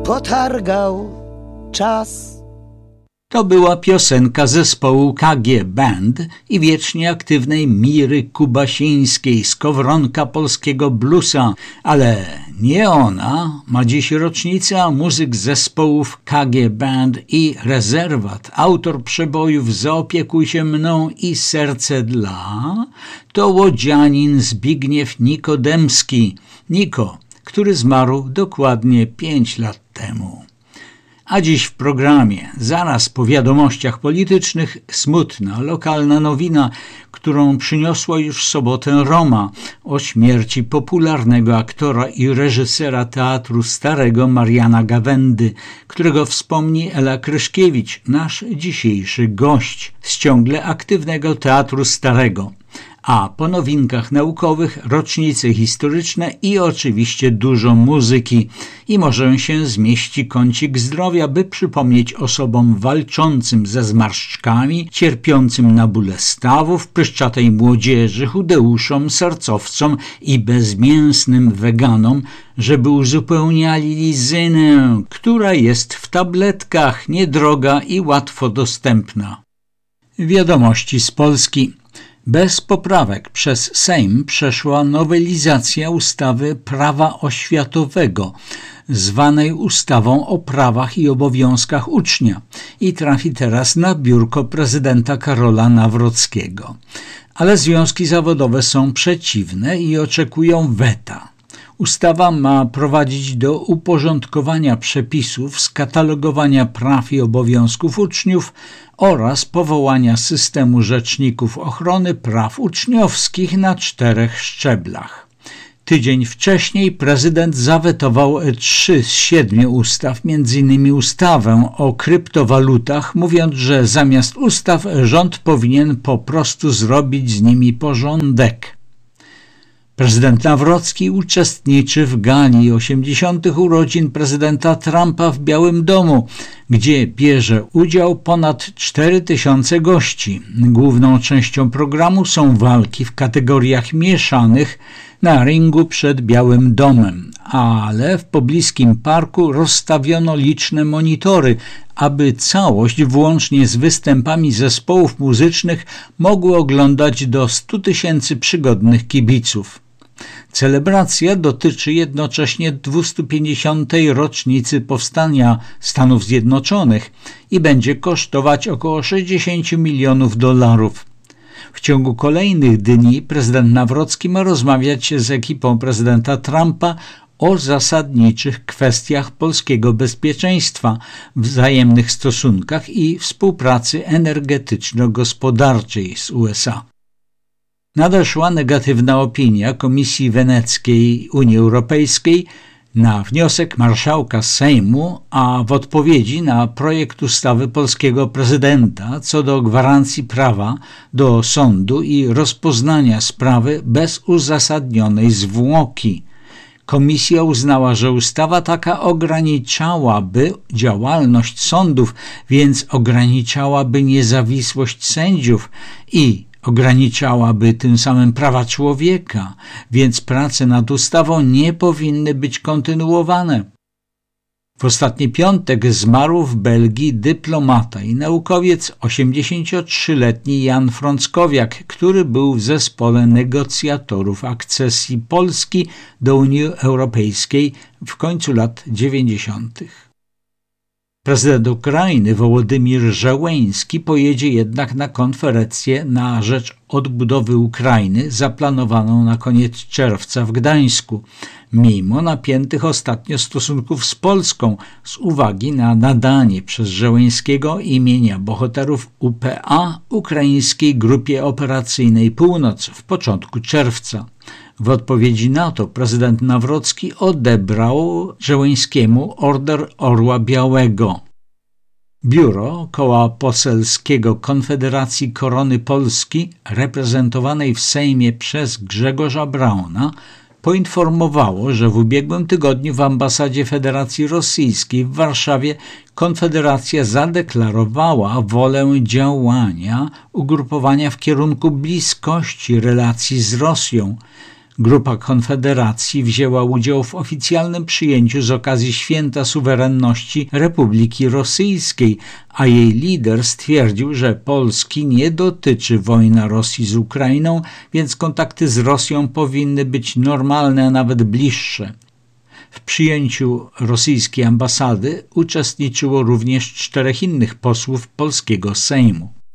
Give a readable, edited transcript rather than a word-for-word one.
potargał czas. To była piosenka zespołu KG Band i wiecznie aktywnej Miry Kubasińskiej, skowronka polskiego bluesa, ale nie ona ma dziś rocznicę, a muzyk zespołów KG Band i Rezerwat, autor przebojów Zaopiekuj się mną i Serce dla, to łodzianin Zbigniew Nikodemski, Niko, który zmarł dokładnie 5 lat temu. A dziś w programie, zaraz po wiadomościach politycznych, smutna, lokalna nowina, którą przyniosła już w sobotę Roma o śmierci popularnego aktora i reżysera Teatru Starego Mariana Gawędy, którego wspomni Ela Kryszkiewicz, nasz dzisiejszy gość z ciągle aktywnego Teatru Starego. A po nowinkach naukowych, rocznice historyczne i oczywiście dużo muzyki. I może się zmieści kącik zdrowia, by przypomnieć osobom walczącym ze zmarszczkami, cierpiącym na bóle stawów, pryszczatej młodzieży, chudeuszom, sercowcom i bezmięsnym weganom, żeby uzupełniali lizynę, która jest w tabletkach, niedroga i łatwo dostępna. Wiadomości z Polski. Bez poprawek przez Sejm przeszła nowelizacja ustawy Prawa oświatowego, zwanej ustawą o prawach i obowiązkach ucznia i trafi teraz na biurko prezydenta Karola Nawrockiego. Ale związki zawodowe są przeciwne i oczekują weta. Ustawa ma prowadzić do uporządkowania przepisów, skatalogowania praw i obowiązków uczniów oraz powołania systemu rzeczników ochrony praw uczniowskich na 4 szczeblach. Tydzień wcześniej prezydent zawetował 3 z 7 ustaw, m.in. ustawę o kryptowalutach, mówiąc, że zamiast ustaw rząd powinien po prostu zrobić z nimi porządek. Prezydent Nawrocki uczestniczy w gali 80. urodzin prezydenta Trumpa w Białym Domu, gdzie bierze udział ponad 4000 gości. Główną częścią programu są walki w kategoriach mieszanych na ringu przed Białym Domem, ale w pobliskim parku rozstawiono liczne monitory, aby całość włącznie z występami zespołów muzycznych mogły oglądać do 100 000 przygodnych kibiców. Celebracja dotyczy jednocześnie 250. rocznicy powstania Stanów Zjednoczonych i będzie kosztować około $60 milionów. W ciągu kolejnych dni prezydent Nawrocki ma rozmawiać z ekipą prezydenta Trumpa o zasadniczych kwestiach polskiego bezpieczeństwa, wzajemnych stosunkach i współpracy energetyczno-gospodarczej z USA. Nadeszła negatywna opinia Komisji Weneckiej Unii Europejskiej na wniosek marszałka Sejmu, a w odpowiedzi na projekt ustawy polskiego prezydenta co do gwarancji prawa do sądu i rozpoznania sprawy bez uzasadnionej zwłoki. Komisja uznała, że ustawa taka ograniczałaby działalność sądów, więc ograniczałaby niezawisłość sędziów i ograniczałaby tym samym prawa człowieka, więc prace nad ustawą nie powinny być kontynuowane. W ostatni piątek zmarł w Belgii dyplomata i naukowiec 83-letni Jan Frąckowiak, który był w zespole negocjatorów akcesji Polski do Unii Europejskiej w końcu lat 90. Prezydent Ukrainy Wołodymyr Zełenski pojedzie jednak na konferencję na rzecz odbudowy Ukrainy zaplanowaną na koniec czerwca w Gdańsku, mimo napiętych ostatnio stosunków z Polską z uwagi na nadanie przez Zełenskiego imienia bohaterów UPA ukraińskiej grupie operacyjnej Północ w początku czerwca. W odpowiedzi na to prezydent Nawrocki odebrał Zełenskiemu Order Orła Białego. Biuro Koła Poselskiego Konfederacji Korony Polski, reprezentowanej w Sejmie przez Grzegorza Brauna, poinformowało, że w ubiegłym tygodniu w ambasadzie Federacji Rosyjskiej w Warszawie Konfederacja zadeklarowała wolę działania ugrupowania w kierunku bliskości relacji z Rosją, Grupa Konfederacji wzięła udział w oficjalnym przyjęciu z okazji Święta Suwerenności Republiki Rosyjskiej, a jej lider stwierdził, że Polski nie dotyczy wojna Rosji z Ukrainą, więc kontakty z Rosją powinny być normalne, a nawet bliższe. W przyjęciu rosyjskiej ambasady uczestniczyło również 4 innych posłów polskiego Sejmu.